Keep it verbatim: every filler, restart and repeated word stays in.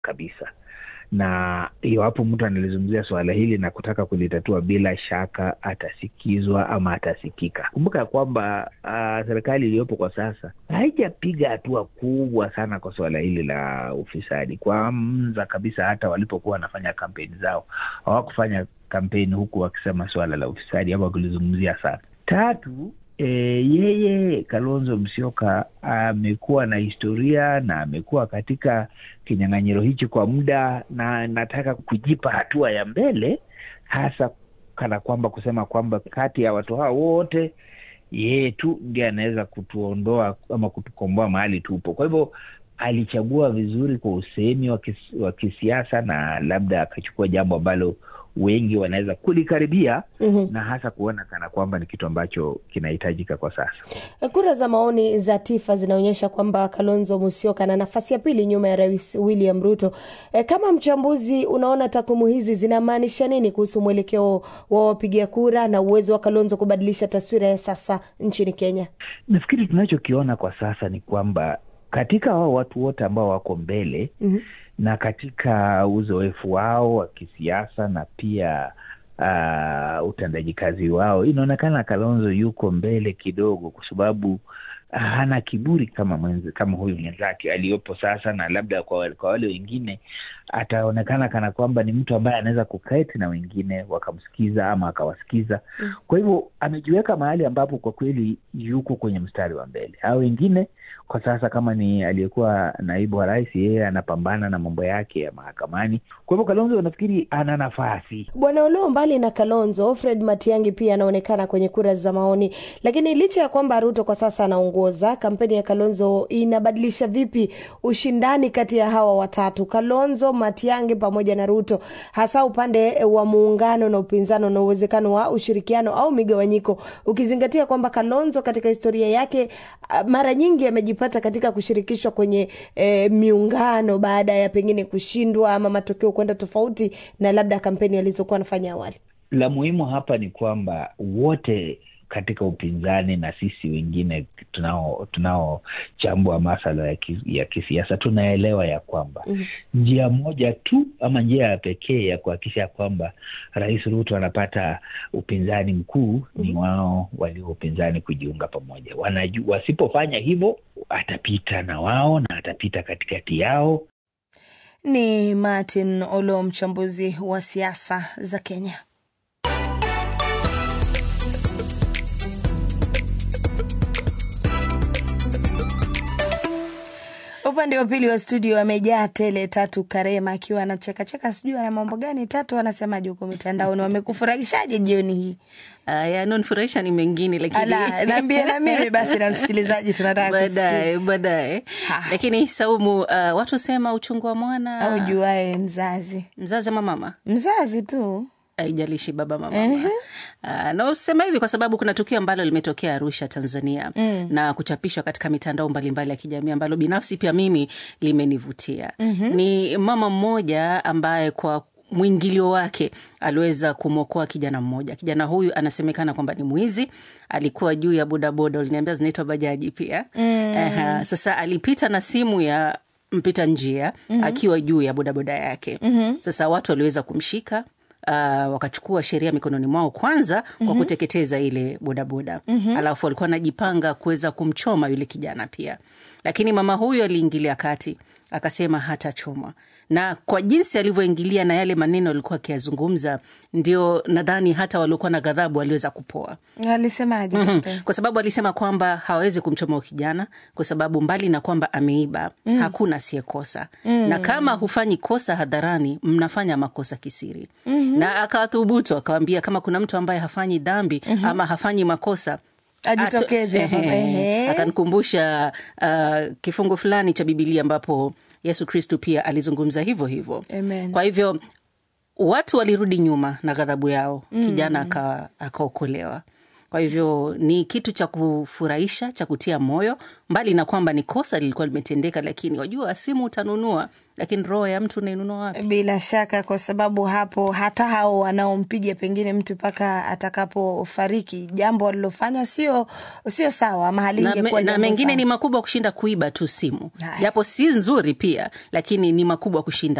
kabisa. Na iwapo mtu analizungumzia swala hili na kutaka kulitatua, bila shaka atasikizwa ama atasikika. Kumbuka kwamba uh, serikali iliyopo kwa sasa haijapiga hatua kubwa sana kwa swala hili la ufisadi. Kwanza kabisa, hata walipokuwa wanafanya kampeni zao hawakufanya kampeni huku wakisema swala la ufisadi ama kulizungumzia sana. Tatu, E, yeye Kalonzo Musyoka amekuwa na historia na amekuwa katika kinyang'anyiro hichi kwa muda, na nataka kujipa hatua ya mbele, hasa kana kwamba kusema kwamba kati ya watu hao wote yeye tu ndiye anaweza kutuondoa ama kutukomboa mahali tupo. Kwa hivyo alichagua vizuri kwa usemi wa kis, kisiasa, na labda akachukua jambo ambalo wengi wanaweza kulikaribia mm-hmm. na hasa kuona kana kwamba ni kitu ambacho kinahitajika kwa sasa. Kura za maoni za Tifa zinaonyesha kwamba Kalonzo Musyoka na nafasi ya pili nyuma ya Rais William Ruto. E, kama mchambuzi, unaona takwimu hizi zinamaanisha nini kuhusu mwelekeo wa wapiga kura na uwezo wa Kalonzo kubadilisha taswira ya sasa nchini Kenya? Nafikiri tunachokiona kwa sasa ni kwamba katika wao watu wote ambao wako mbele mm-hmm. na katika uzoefu wao wa kisiasa na pia uh, utendaji kazi wao, inaonekana Kalonzo yuko mbele kidogo, kwa sababu hana kiburi kama mwenzi, kama huyu mwenzake aliyopo sasa, na labda kwa, kwa wale wengine ataonekana kana kwamba ni mtu ambaye anaweza kuketi na wengine wakamsikiza ama akawasikiza. Mm. Kwa hivyo amejiweka mahali ambapo kwa kweli yuko kwenye mstari wa mbele. Hao wengine kwa sasa, kama ni aliyekuwa naibu wa rais, yeye anapambana na mambo yake ya mahakamani. Kwa hivyo Kalonzo nafikiri ana nafasi. Bwana Oloo, mbali na Kalonzo, Fred Matiang'i pia anaonekana kwenye kura za maoni. Lakini licha ya kwamba Ruto kwa sasa anaongoza, kampeni ya Kalonzo inabadilisha vipi ushindani kati ya hawa watatu, Kalonzo, Matiang'i pamoja na Ruto, hasa upande wa muungano na upinzano na uwezekano wa ushirikiano au migawanyiko, ukizingatia kwamba Kalonzo katika historia yake mara nyingi amejipata katika kushirikishwa kwenye e, miungano baada ya pengine kushindwa ama matokeo kwenda tofauti na labda kampeni alizokuwa anafanya awali? La muhimu hapa ni kwamba wote katika upinzani na sisi wengine tunao tunao chambua masuala ya, kis, ya kisiasa tunaelewa ya kwamba mm-hmm. njia moja tu ama njia ya pekee ya kuhakikisha kwamba Rais Ruto anapata upinzani mkuu mm-hmm. ni wao walio upinzani kujiunga pamoja. Wanajua wasipofanya hivyo atapita na wao na atapita katikati yao. Ni Martin Oloo, mchambuzi wa siasa za Kenya. Upande wa pili wa studio amejaa tele. Tatu Karema akiwa anacheka cheka, sijui ana mambo gani. Tatu, anasemaje huko mitandao? Na wamekufurahishaje jioni hii? Ah, uh, ya non furahisha ni mengine, lakini ala naambia na mimi basi na msikilizaji tunataka kusikia baadaye baadaye. Lakini Saumu, uh, watu sema uchungu wa mwana au juae mzazi. Mzazi ama mama? Mzazi tu, haijalishi baba mama. Uh-huh. Uh, na usema hivi kwa sababu kuna tukio ambalo limetokea Arusha, Tanzania mm. na kuchapishwa katika mitandao mbalimbali ya kijamii ambalo binafsi pia mimi limenivutia. Uh-huh. Ni mama mmoja ambaye kwa mwingilio wake aliweza kumwokoa kijana mmoja. Kijana huyu anasemekana kwamba ni mwizi, alikuwa juu ya bodaboda, uliniambia zinaitwa bajaji pia. Mm. Uh, sasa alipita na simu ya mpita njia mm-hmm. akiwa juu ya bodaboda yake. Mm-hmm. Sasa watu waliweza kumshika, Uh, wakachukua sheria mikononi mwao kwanza kwa mm-hmm. kuteketeza ile bodaboda. Mm-hmm. Alafu walikuwa najipanga kuweza kumchoma yule kijana pia. Lakini mama huyu aliingilia kati, akasema hata choma. Na kwa jinsi alivyoingilia na yale maneno alikuwa akiyazungumza, ndio nadhani hata waliokuwa na ghadhabu waliweza kupoa. Alisemaje? Mm-hmm. Kwa sababu alisema kwamba hawezi kumchoma kijana kwa sababu mbali na kwamba ameiba, mm. hakuna asiyekosa. Mm. Na kama hufanyi kosa hadharani, mnafanya makosa kisiri. Mm-hmm. Na akathubutu akawaambia kama kuna mtu ambaye hafanyi dhambi mm-hmm. ama hafanyi makosa ajitokeze. Akanikumbusha uh, kifungu fulani cha Biblia ambapo Yesu Kristo pia alizungumza hivyo hivyo. Amen. Kwa hivyo watu walirudi nyuma na ghadhabu yao, mm. kijana akaokolewa. Kwa hivyo ni kitu cha kufurahisha, cha kutia moyo, mbali na kwamba ni kosa lilikuwa limetendeka, lakini wajua simu utanunua, lakini roho ya mtu unainunua wapi? Bila shaka, kwa sababu hapo hata hao wanaompiga pengine mtu paka atakapofariki, jambo walilofanya sio sio sawa, mahali ingekuwa na, na mengine ni makubwa kushinda kuiba tu simu. Japo si nzuri pia, lakini ni makubwa kushinda